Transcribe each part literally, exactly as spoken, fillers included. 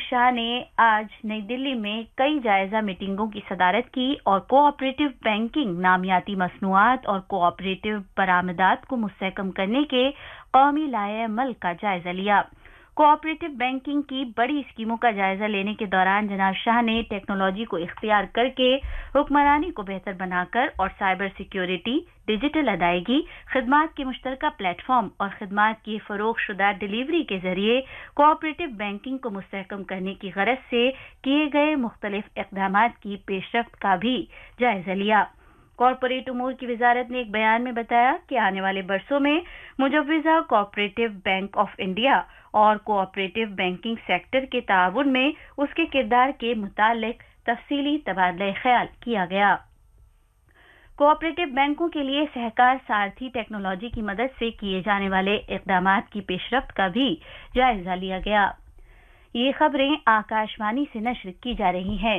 شاہ نے آج نئی دلی میں کئی جائزہ میٹنگوں کی صدارت کی اور کوآپریٹو بینکنگ، نامیاتی مصنوعات اور کوآپریٹو برآمدات کو مستحکم کرنے کے قومی لائحہ عمل کا جائزہ لیا۔ کوآپریٹو بینکنگ کی بڑی اسکیموں کا جائزہ لینے کے دوران جناب شاہ نے ٹیکنالوجی کو اختیار کر کے حکمرانی کو بہتر بنا کر اور سائبر سیکیورٹی، ڈیجیٹل ادائیگی، خدمات کے مشترکہ پلیٹ فارم اور خدمات کی فروغ شدہ ڈیلیوری کے ذریعے کوآپریٹو بینکنگ کو مستحکم کرنے کی غرض سے کیے گئے مختلف اقدامات کی پیش رفت کا بھی جائزہ لیا۔ کارپوریٹ امور کی وزارت نے ایک بیان میں بتایا کہ آنے والے برسوں میں مجوزہ کوآپریٹو بینک آف انڈیا اور کوآپریٹو بینکنگ سیکٹر کے تعاون میں اس کے کردار کے متعلق تفصیلی تبادلہ خیال کیا گیا۔ کوآپریٹو بینکوں کے لیے سہکار سارتھی ٹیکنالوجی کی مدد سے کیے جانے والے اقدامات کی پیش رفت کا بھی جائزہ لیا گیا۔ یہ خبریں آکاش وانی سے نشر کی جا رہی ہیں۔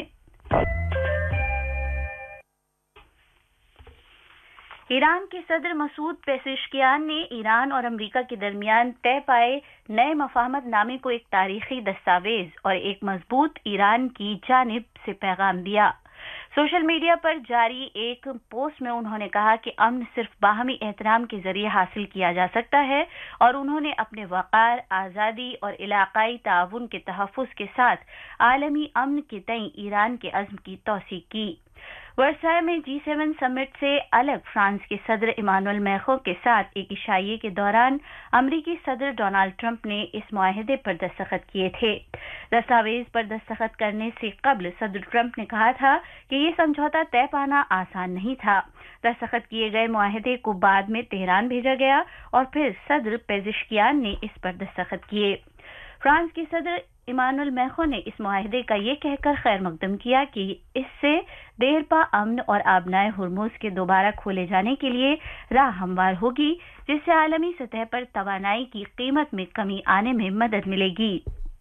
ایران کے صدر مسعود پیزشکیان نے ایران اور امریکہ کے درمیان طے پائے نئے مفاہمت نامے کو ایک تاریخی دستاویز اور ایک مضبوط ایران کی جانب سے پیغام دیا۔ سوشل میڈیا پر جاری ایک پوسٹ میں انہوں نے کہا کہ امن صرف باہمی احترام کے ذریعے حاصل کیا جا سکتا ہے اور انہوں نے اپنے وقار، آزادی اور علاقائی تعاون کے تحفظ کے ساتھ عالمی امن کے تئیں ایران کے عزم کی توثیق کی۔ ورسائے میں جی سیون سمٹ سے الگ فرانس کے صدر ایمانوئل میخوں کے ساتھ ایک عشائیے کے دوران امریکی صدر ڈونالڈ ٹرمپ نے اس معاہدے پر دستخط کیے تھے۔ دستاویز پر دستخط کرنے سے قبل صدر ٹرمپ نے کہا تھا کہ یہ سمجھوتا طے پانا آسان نہیں تھا۔ دستخط کیے گئے معاہدے کو بعد میں تہران بھیجا گیا اور پھر صدر پیزشکیان نے اس پر دستخط کیے۔ فرانس کے صدر ایمانوئل میخوں نے اس معاہدے کا یہ کہہ کر خیر مقدم کیا کہ اس سے دیرپا امن اور آبنائے ہرمز کے دوبارہ کھولے جانے کے لیے راہ ہموار ہوگی، جس سے عالمی سطح پر توانائی کی قیمت میں کمی آنے میں مدد ملے گی۔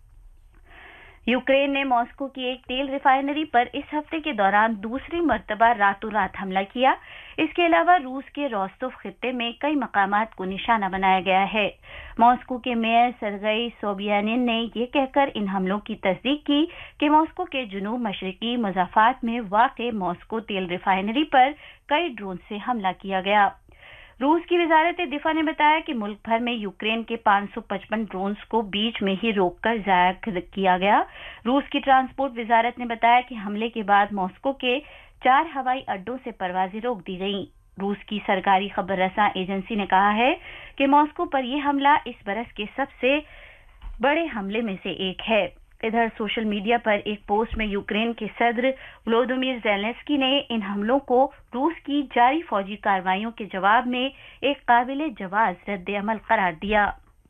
یوکرین نے ماسکو کی ایک تیل ریفائنری پر اس ہفتے کے دوران دوسری مرتبہ راتوں رات حملہ کیا۔ اس کے علاوہ روس کے روستوف خطے میں کئی مقامات کو نشانہ بنایا گیا ہے۔ ماسکو کے میئر سرگئی سوبیانین نے یہ کہہ کر ان حملوں کی تصدیق کی کہ ماسکو کے جنوب مشرقی مضافات میں واقع ماسکو تیل ریفائنری پر کئی ڈرون سے حملہ کیا گیا۔ روس کی وزارت دفاع نے بتایا کہ ملک بھر میں یوکرین کے پانچ سو پچپن ڈرونز کو بیچ میں ہی روک کر ضائع کیا گیا۔ روس کی ٹرانسپورٹ وزارت نے بتایا کہ حملے کے بعد ماسکو کے چار ہوائی اڈوں سے پروازیں روک دی گئیں۔ روس کی سرکاری خبر رساں ایجنسی نے کہا ہے کہ ماسکو پر یہ حملہ اس برس کے سب سے بڑے حملے میں سے ایک ہے۔ ادھر سوشل میڈیا پر ایک پوسٹ میں یوکرین کے صدر ولودیمیر زیلنسکی نے ان حملوں کو روس کی جاری فوجی کارروائیوں کے جواب میں ایک قابل جواز رد عمل قرار دیا۔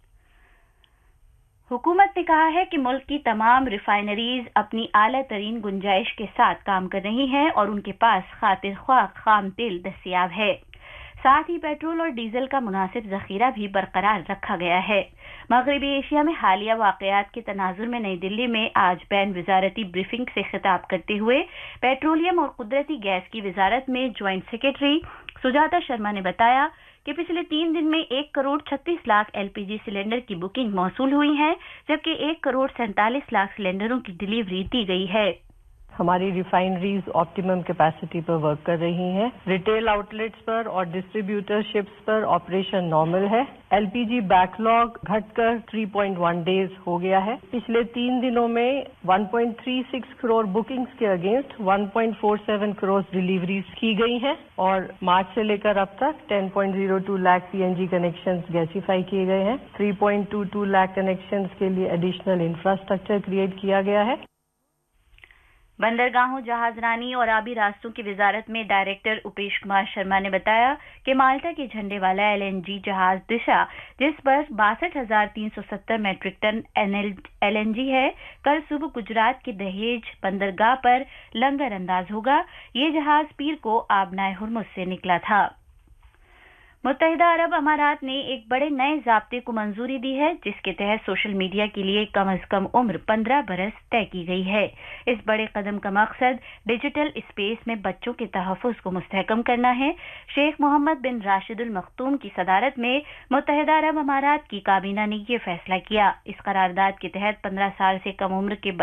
حکومت نے کہا ہے کہ ملک کی تمام ریفائنریز اپنی اعلیٰ ترین گنجائش کے ساتھ کام کر رہی ہیں اور ان کے پاس خاطر خواہ خام تیل دستیاب ہے۔ ساتھ ہی پیٹرول اور ڈیزل کا مناسب ذخیرہ بھی برقرار رکھا گیا ہے۔ مغربی ایشیا میں حالیہ واقعات کے تناظر میں نئی دلی میں آج بین وزارتی بریفنگ سے خطاب کرتے ہوئے پیٹرولیم اور قدرتی گیس کی وزارت میں جوائنٹ سیکرٹری سجاتا شرما نے بتایا کہ پچھلے تین دن میں ایک کروڑ چھتیس lakh L P G cylinder کی بکنگ موصول ہوئی ہے، جبکہ ایک کروڑ سینتالیس لاکھ سلنڈروں کی ڈیلیوری دی گئی ہے۔ ہماری ریفائنریز آپٹیمم کیپیسٹی پر ورک کر رہی ہیں۔ ریٹیل آؤٹ لیٹس پر اور ڈسٹریبیوٹر شپس پر آپریشن نارمل ہے۔ ایل پی جی بیک لاگ گھٹ کر تین پوائنٹ ایک ڈیز ہو گیا ہے۔ پچھلے تین دنوں میں ایک پوائنٹ تین چھے کروڑ بکنگز کے اگینسٹ ایک پوائنٹ چار سات کروڑ ڈیلیوریز کی گئی ہیں اور مارچ سے لے کر اب تک دس پوائنٹ صفر دو لاکھ سی این جی کنیکشنز گیسیفائی کیے گئے ہیں۔ تین پوائنٹ دو دو لاکھ کنیکشنز کے لیے ایڈیشنل انفراسٹرکچر کریٹ کیا گیا ہے۔ بندرگاہوں، جہاز رانی اور آبی راستوں کی وزارت میں ڈائریکٹر اپیش کمار شرما نے بتایا کہ مالٹا کے جھنڈے والا ایل این جی جہاز دشا، جس پر باسٹھ ہزار تین سو ستر metric ton L N G ہے، کل صبح گجرات کے دہیج بندرگاہ پر لنگر انداز ہوگا۔ یہ جہاز پیر کو آبنائے ہرمز سے نکلا تھا۔ متحدہ عرب امارات نے ایک بڑے نئے ضابطے کو منظوری دی ہے، جس کے تحت سوشل میڈیا کے لیے کم از کم عمر پندرہ برس طے کی گئی ہے۔ اس بڑے قدم کا مقصد ڈیجیٹل اسپیس میں بچوں کے تحفظ کو مستحکم کرنا ہے۔ شیخ محمد بن راشد المختوم کی صدارت میں متحدہ عرب امارات کی کابینہ نے یہ فیصلہ کیا۔ اس قرارداد کے تحت پندرہ سال سے کم عمر کے